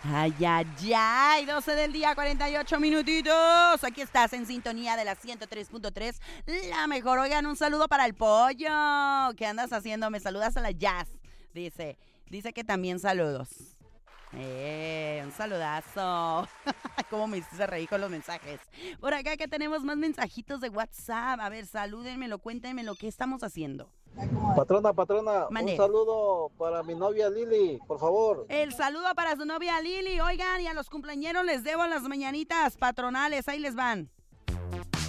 Ay, ay, ay, 12 del día, 48 minutitos. Aquí estás en sintonía de la 103.3, la mejor. Oigan, un saludo para el pollo. ¿Qué andas haciendo? Me saludas a la Jazz. Dice que también saludos. Un saludazo. Cómo me hiciste reír con los mensajes. Por acá que tenemos más mensajitos de WhatsApp. A ver, salúdenmelo, cuéntenmelo, ¿qué estamos haciendo? Patrona, Mande. un saludo para mi novia Lili, por favor. El saludo para su novia Lili. Oigan, y a los cumpleañeros les debo las mañanitas patronales. Ahí les van.